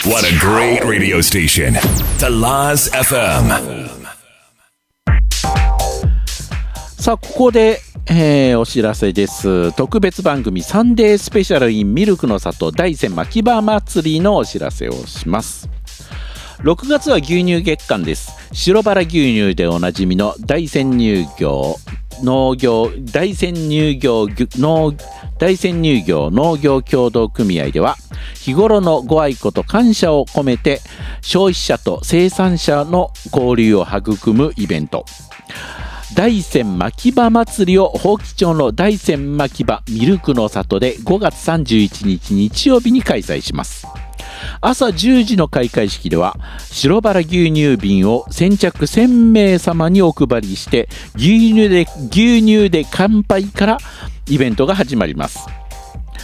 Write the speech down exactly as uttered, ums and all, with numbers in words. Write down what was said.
What a great radio station. Talaz エフエム。 さあここで、えー、お知らせです。特別番組サンデースペシャル in ミルクの里大山牧場祭りのお知らせをします。ろくがつは牛乳月間です。白バラ牛乳でおなじみの大山乳業農業大山乳業農大山乳業農業協同組合では日頃のご愛顧と感謝を込めて消費者と生産者の交流を育むイベント大山牧場祭りを伯耆町の大山牧場ミルクの里でごがつさんじゅういちにち日曜日に開催します。朝じゅうじの開会式では白バラ牛乳瓶を先着せんめい様にお配りして牛乳で牛乳で乾杯からイベントが始まります。